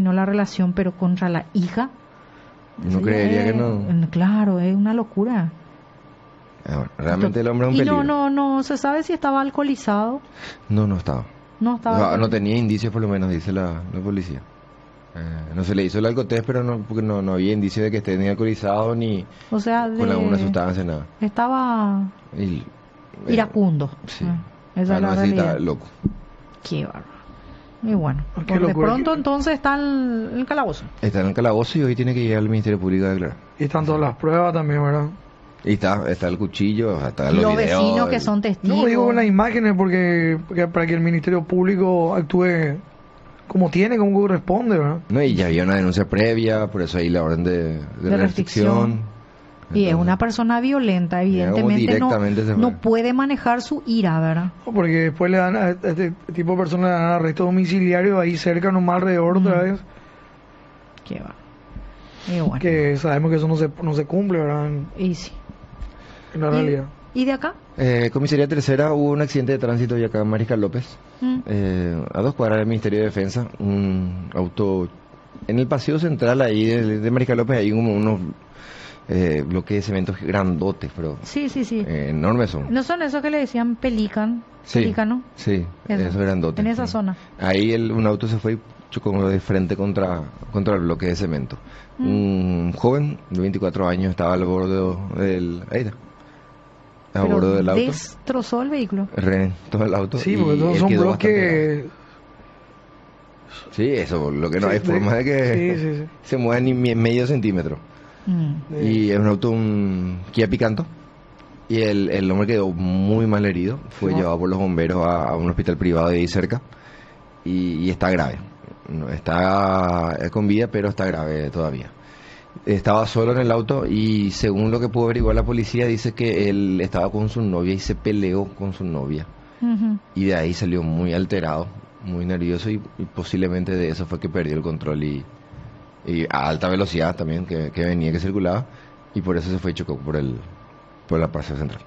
terminó la relación, pero contra la hija. No creería que no. Claro, es una locura. Bueno, realmente el hombre es un y peligro. no se sabe si estaba alcoholizado. No estaba. No tenía indicios, por lo menos, dice la policía. No se le hizo el alcotest, pero porque no había indicio de que esté ni alcoholizado ni con alguna sustancia, nada. Estaba iracundo. Sí. Esa es la realidad. Está loco. Qué bárbaro. Y bueno, de pronto entonces está en el calabozo. Está en el calabozo y hoy tiene que ir al Ministerio Público a declarar. Y están todas las pruebas también, ¿verdad? Y está el cuchillo, está los vecinos que son testigos. No, digo con las imágenes porque para que el Ministerio Público actúe como corresponde, ¿verdad? No, y ya había una denuncia previa, por eso ahí la orden de restricción. Y es una persona violenta, evidentemente no puede manejar su ira, ¿verdad? No, porque después le dan a este tipo de personas, le dan arresto domiciliario ahí cerca, nomás alrededor otra vez. Qué va. Y bueno. Que sabemos que eso no se cumple, ¿verdad? Y sí. En la realidad. ¿Y de acá? Comisaría Tercera, hubo un accidente de tránsito y acá en Mariscal López, a 2 cuadras del Ministerio de Defensa, un auto en el paseo central ahí de Mariscal López, hay como unos bloques de cemento grandotes, pero sí. Enormes son. ¿No son esos que le decían pelícano? Sí, esos grandotes. En esa zona. Ahí un auto se fue y chocó de frente contra el bloque de cemento. Un joven de 24 años estaba al borde del... Ahí está. A bordo del auto. ¿Destrozó el vehículo? Reventó el auto. Sí, porque todos son bloques. Sí, eso, lo que no hay forma de que se mueva ni medio centímetro. Y es un auto, un Kia Picanto. Y el hombre quedó muy mal herido. Fue llevado por los bomberos a un hospital privado de ahí cerca. Y está grave. No está con vida, pero está grave todavía. Estaba solo en el auto y según lo que pudo averiguar la policía, dice que él estaba con su novia y se peleó con su novia. Y de ahí salió muy alterado, muy nervioso y posiblemente de eso fue que perdió el control y a alta velocidad también que venía, que circulaba, y por eso se fue y chocó por la plaza central.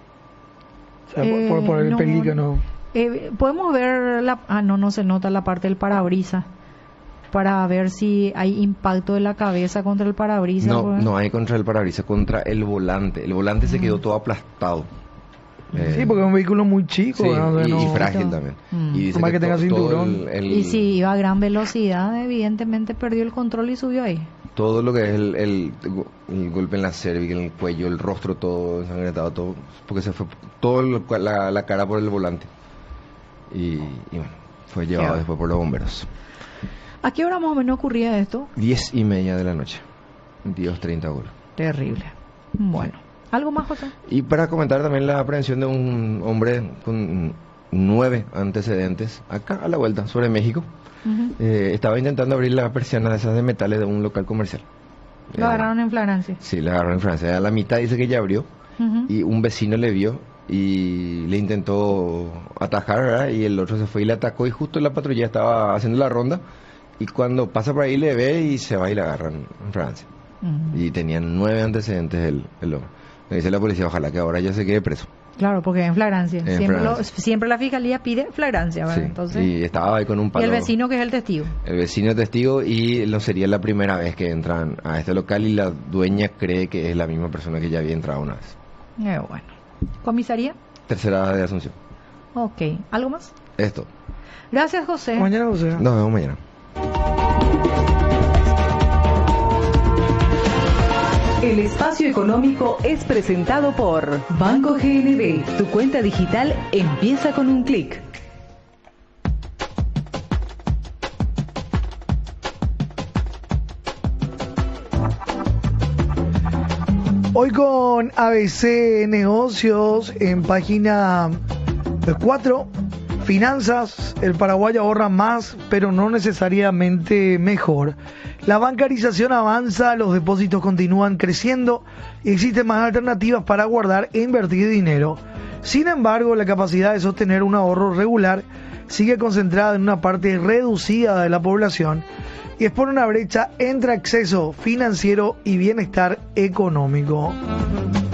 O sea, por el pelícano. Podemos ver no se nota la parte del parabrisas para ver si hay impacto de la cabeza contra el parabrisas. No hay contra el parabrisas, contra el volante. El volante se quedó todo aplastado. Sí, porque es un vehículo muy chico. Sí, y frágil también. Y dice que tenga cinturón. Y si iba a gran velocidad, evidentemente perdió el control y subió ahí. Todo lo que es el golpe en la cerviz, en el cuello, el rostro todo ensangrentado, todo, porque se fue toda la cara por el volante. Y bueno, fue llevado después por los bomberos. ¿A qué hora más o menos ocurría esto? 10:30 de la noche, 22:30 horas. Terrible. Bueno, ¿algo más, José? Y para comentar también la aprehensión de un hombre con 9 antecedentes, acá a la vuelta, sobre México. Estaba intentando abrir la persiana de esas de metales de un local comercial. ¿Lo agarraron en flagrancia? Sí, lo agarraron en flagrancia. A la mitad dice que ya abrió, y un vecino le vio y le intentó atajar, ¿verdad? Y el otro se fue y le atacó, y justo la patrulla estaba haciendo la ronda, y cuando pasa por ahí le ve y se va y le agarran en Francia. Y tenían 9 antecedentes el hombre. Me dice la policía, ojalá que ahora ya se quede preso. Claro, porque en flagrancia. Siempre la fiscalía pide flagrancia, ¿verdad? Sí. Entonces, y estaba ahí con un palo. Y el vecino que es el testigo. El vecino es testigo, y no sería la primera vez que entran a este local, y la dueña cree que es la misma persona que ya había entrado una vez. Bueno. ¿Comisaría? Tercera de Asunción. Ok. ¿Algo más? Esto. Gracias, José. Mañana, José. Nos vemos mañana. El espacio económico es presentado por Banco GNB. Tu cuenta digital empieza con un clic. Hoy con ABC Negocios en página 4, finanzas, el Paraguay ahorra más, pero no necesariamente mejor. La bancarización avanza, los depósitos continúan creciendo y existen más alternativas para guardar e invertir dinero. Sin embargo, la capacidad de sostener un ahorro regular sigue concentrada en una parte reducida de la población y expone una brecha entre acceso financiero y bienestar económico.